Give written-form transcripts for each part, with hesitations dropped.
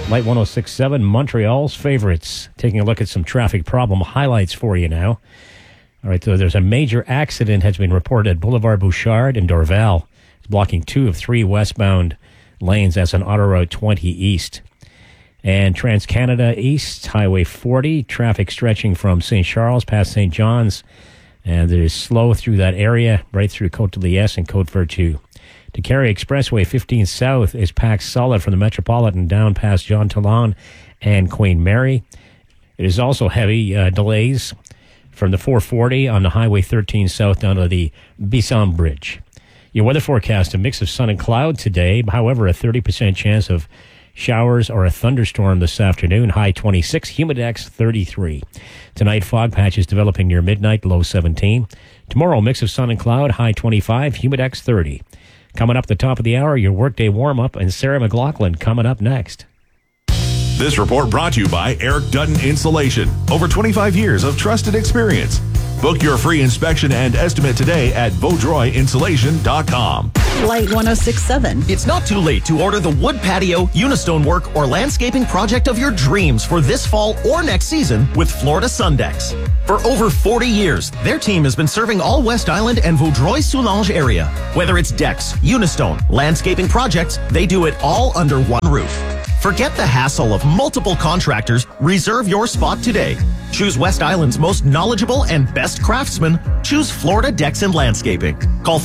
Light 106.7, Montreal's favorites. Taking a look at some traffic problem highlights for you now. All right, so there's a major accident has been reported at Boulevard Bouchard in Dorval. It's blocking 2 of 3 westbound lanes. That's on Autoroute 20 East. And Trans-Canada East, Highway 40, traffic stretching from St. Charles past St. John's. And it is slow through that area, right through Côte de Liesse and Côte Vertu. To Carry Expressway 15 South is packed solid from the Metropolitan down past Jean Talon and Queen Mary. It is also heavy delays from the 440 on the Highway 13 South down to the Bisson Bridge. Your weather forecast, a mix of sun and cloud today. However, a 30% chance of showers or a thunderstorm this afternoon. High 26, humidex 33. Tonight, fog patches developing near midnight, low 17. Tomorrow, mix of sun and cloud, high 25, humidex 30. Coming up the top of the hour, your workday warm-up, and Sarah McLaughlin coming up next. This report brought to you by Eric Dutton Insulation. Over 25 years of trusted experience. Book your free inspection and estimate today at vaudreuilinsulation.com. Light 106.7. It's not too late to order the wood patio, unistone work, or landscaping project of your dreams for this fall or next season with Florida Sundex. For over 40 years, their team has been serving all West Island and Vaudreuil-Soulanges area. Whether it's decks, unistone, landscaping projects, they do it all under one roof. Forget the hassle of multiple contractors. Reserve your spot today. Choose West Island's most knowledgeable and best craftsmen. Choose Florida Decks and Landscaping. Call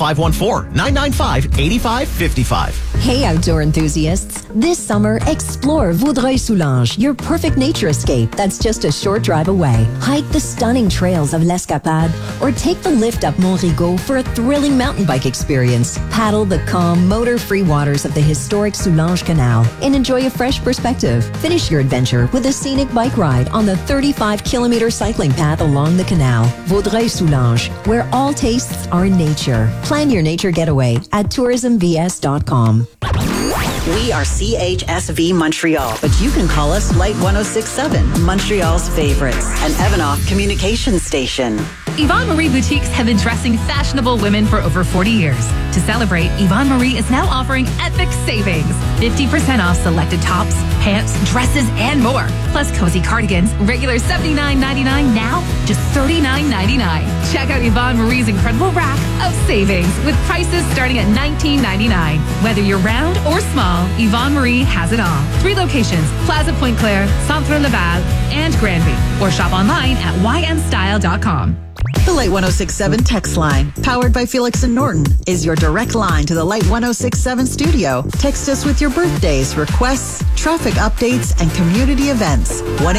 514-995-8555. Hey, outdoor enthusiasts. This summer, explore Vaudreuil-Soulanges, your perfect nature escape that's just a short drive away. Hike the stunning trails of l'Escapade or take the lift up Mont Rigaud for a thrilling mountain bike experience. Paddle the calm, motor-free waters of the historic Soulanges Canal and enjoy a fresh perspective. Finish your adventure with a scenic bike ride on the 35-kilometer cycling path along the canal. Vaudreuil-Soulanges, where all tastes are in nature. Plan your nature getaway at tourismvs.com. We are CHSV Montreal, but you can call us Light 106.7, Montreal's favorites, an Evanoff communication station. Yvonne Marie Boutiques have been dressing fashionable women for over 40 years. To celebrate, Yvonne Marie is now offering epic savings. 50% off selected tops, pants, dresses, and more. Plus cozy cardigans, regular $79.99, now just $39.99. Check out Yvonne Marie's incredible rack of savings with prices starting at $19.99. Whether you're round or small, Yvonne Marie has it all. 3 locations, Plaza Pointe-Claire, Centre Laval, and Granby. Or shop online at ymstyle.com. The Light 106.7 text line, powered by Felix and Norton, is your direct line to the Light 106.7 studio. Text us with your birthdays, requests, traffic updates, and community events.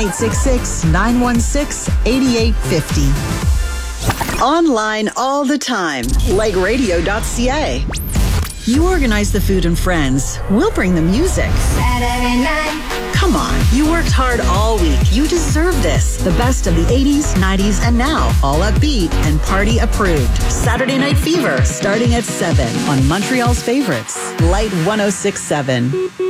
1-866-916-8850. Online all the time, lightradio.ca. You organize the food and friends. We'll bring the music. Saturday night. Come on, you worked hard all week. You deserve this. The best of the 80s, 90s, and now. All upbeat and party approved. Saturday Night Fever, starting at 7 on Montreal's favorites. Light 106.7.